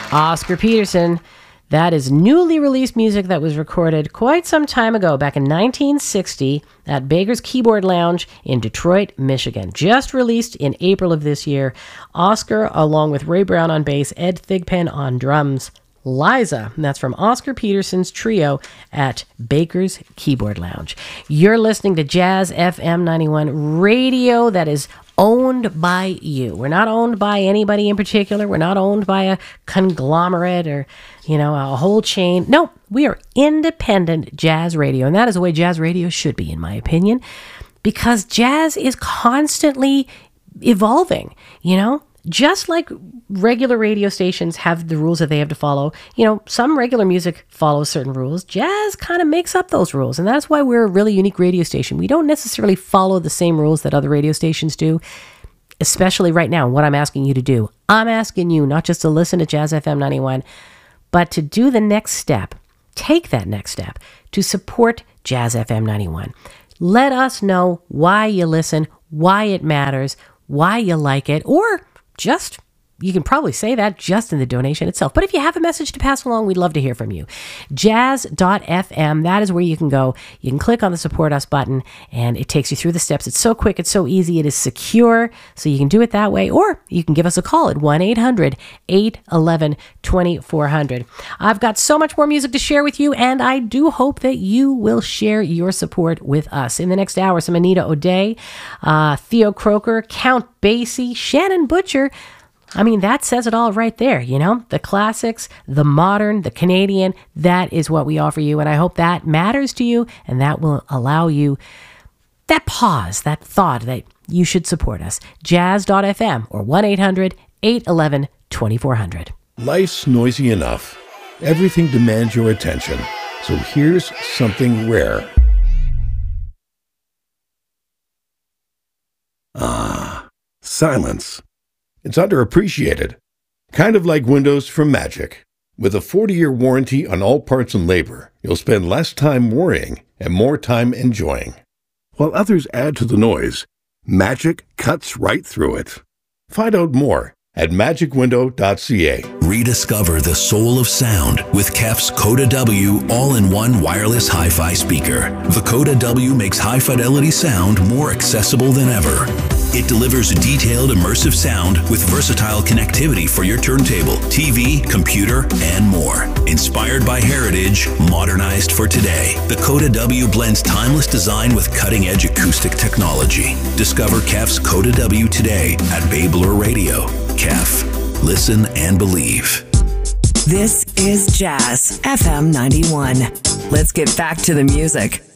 Oscar Peterson. That is newly released music that was recorded quite some time ago, back in 1960, at Baker's Keyboard Lounge in Detroit, Michigan. Just released in April of this year. Oscar, along with Ray Brown on bass, Ed Thigpen on drums, Liza, and that's from Oscar Peterson's trio at Baker's Keyboard Lounge. You're listening to Jazz FM 91 radio that is owned by you. We're not owned by anybody in particular. We're not owned by a conglomerate or, a whole chain. No, we are independent jazz radio, and that is the way jazz radio should be, in my opinion, because jazz is constantly evolving, Just like regular radio stations have the rules that they have to follow, some regular music follows certain rules. Jazz kind of makes up those rules, and that's why we're a really unique radio station. We don't necessarily follow the same rules that other radio stations do, especially right now, what I'm asking you to do. I'm asking you not just to listen to Jazz FM 91, but to do the next step, take that next step to support Jazz FM 91. Let us know why you listen, why it matters, why you like it, or just, you can probably say that just in the donation itself. But if you have a message to pass along, we'd love to hear from you. Jazz.fm, that is where you can go. You can click on the Support Us button, and it takes you through the steps. It's so quick, it's so easy, it is secure, so you can do it that way, or you can give us a call at 1-800-811-2400. I've got so much more music to share with you, and I do hope that you will share your support with us. In the next hour, some Anita O'Day, Theo Croker, Count Basie, Shannon Butcher. I mean, that says it all right there, The classics, the modern, the Canadian, that is what we offer you. And I hope that matters to you, and that will allow you that pause, that thought that you should support us. Jazz.fm or 1-800-811-2400. Life's noisy enough. Everything demands your attention. So here's something rare. Silence. It's underappreciated. Kind of like Windows from Magic. With a 40-year warranty on all parts and labor, you'll spend less time worrying and more time enjoying. While others add to the noise, Magic cuts right through it. Find out more at magicwindow.ca. Rediscover the soul of sound with Kef's Coda W all-in-one wireless hi-fi speaker. The Coda W makes high-fidelity sound more accessible than ever. It delivers detailed, immersive sound with versatile connectivity for your turntable, TV, computer, and more. Inspired by heritage, modernized for today, the Coda W blends timeless design with cutting-edge acoustic technology. Discover Kef's Coda W today at Babler Radio. Kef. Listen and believe. This is Jazz FM 91. Let's get back to the music.